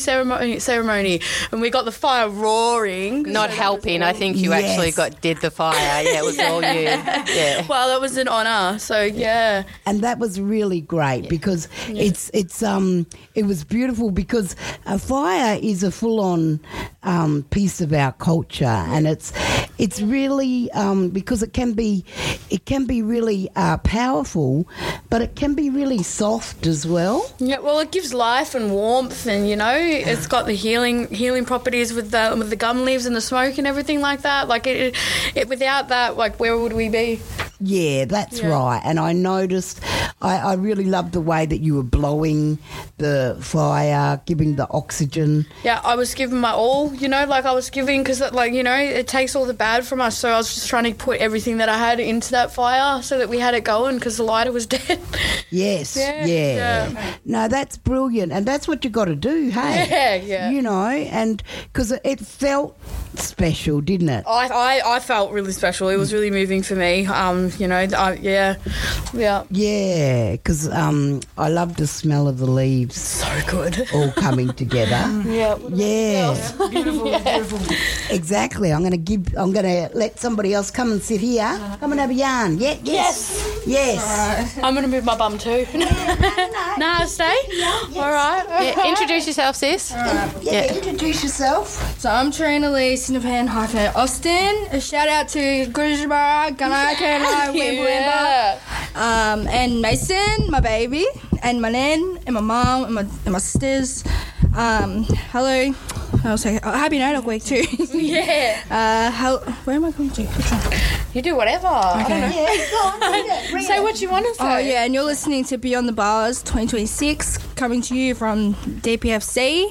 ceremony, and we got the fire roaring. Not helping, I think you actually did the fire. Yeah, it was all you. Yeah. Well, that was an honour. So yeah, and that was really great because it was beautiful because a fire is a full-on piece of our culture, and it's really because it can be really powerful, but it can be really soft as well. Yeah, well, it gives life and warmth, and it's got the healing properties with the gum leaves and the smoke and everything like that. Like it without that, like where would we be? Yeah, that's right. And I noticed, I really loved the way that you were blowing the fire, giving the oxygen. Yeah, I was giving my all, like I was giving because, it takes all the bad from us. So I was just trying to put everything that I had into that fire so that we had it going because the lighter was dead. Yes, yeah. No, that's brilliant. And that's what you got to do, hey? Yeah. And because it felt special, didn't it? I felt really special. It was really moving for me. Yeah, because I love the smell of the leaves. So good. All coming together. Yeah. Beautiful. Exactly. I'm going to let somebody else come and sit here. Come and have a yarn. Yes. Right. I'm going to move my bum too. No, stay. Yes. All right. Yeah, introduce yourself, sis. Introduce yourself. So I'm Trina Lee Sinapan hyphen Austin. A shout out to Gurujabara, Gunai, Kernai, Wimba, and Mason, my baby, and my nan, and my mum, and my sisters. Hello. I'll say happy Naidoc week too. Where am I going to? Which one? You do whatever. Okay. I don't know. Yeah, go on, read it. Say what you want to say. Oh yeah, and you're listening to Beyond the Bars 2026, coming to you from DPFC.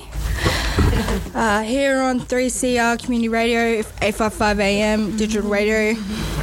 Here on 3CR Community Radio, 855 AM digital radio.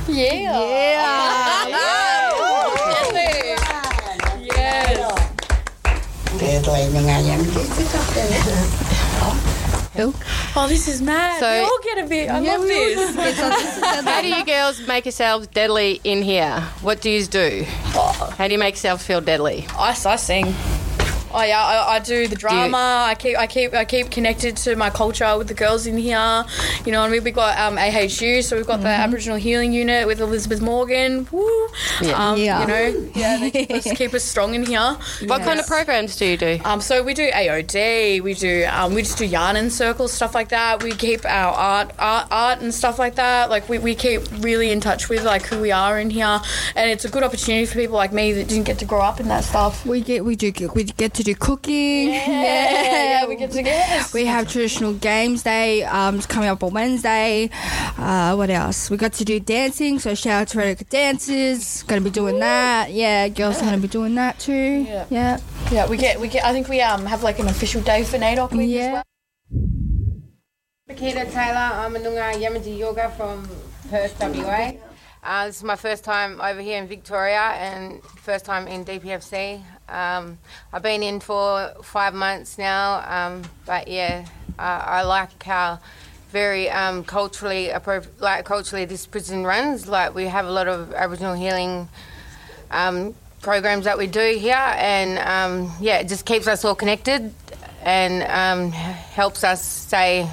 Oh, this is mad. So, we all get a bit. I love this. How do you girls make yourselves deadly in here? What do you do? How do you make yourself feel deadly? I sing. Oh yeah, I do the drama. I keep connected to my culture with the girls in here. And we've got AHU, so we've got the Aboriginal Healing Unit with Elizabeth Morgan. Woo. They keep us strong in here. What kind of programs do you do? So we do AOD. We just do yarn and circles, stuff like that. We keep our art and stuff like that. Like we keep really in touch with like who we are in here, and it's a good opportunity for people like me that didn't get to grow up in that stuff. We get to do cooking. We get together. We have traditional games day coming up on Wednesday. What else? We got to do dancing, so shout out to Radical Dancers. Going to be doing that. Yeah, girls are going to be doing that too. Yeah. We get. I think we have like an official day for NAIDOC week as well. Nikita Taylor, I'm a Noongar Yamaji Yoga from Perth, WA. This is my first time over here in Victoria and first time in DPFC. I've been in for 5 months now, but I like how very culturally this prison runs. Like we have a lot of Aboriginal healing programs that we do here, and it just keeps us all connected and helps us stay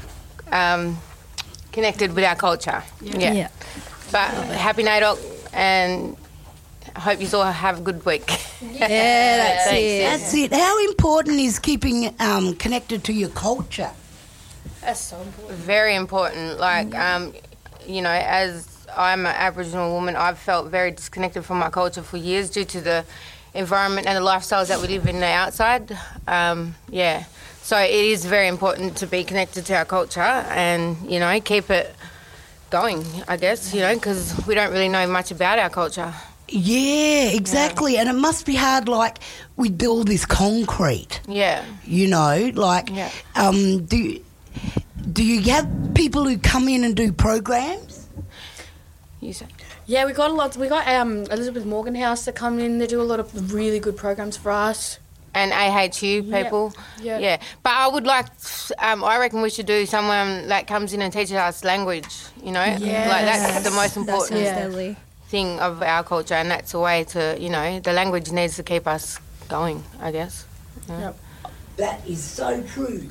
connected with our culture. Yeah. But happy NAIDOC, and I hope you all have a good week. That's it. That's it. How important is keeping connected to your culture? That's so important. Very important. Like, as I'm an Aboriginal woman, I've felt very disconnected from my culture for years due to the environment and the lifestyles that we live in the outside. So it is very important to be connected to our culture and, keep it going, I guess, because we don't really know much about our culture. Yeah, exactly. And it must be hard, like, with all this concrete. Yeah. Do you have people who come in and do programs? You say? Yeah, we got a lot. We got Elizabeth Morgan House that come in. They do a lot of really good programs for us. And AHU people. Yeah. But I would like, I reckon we should do someone that comes in and teaches us language, Like that's the most important thing of our culture, and that's a way to, the language needs to keep us going, I guess. That is so true.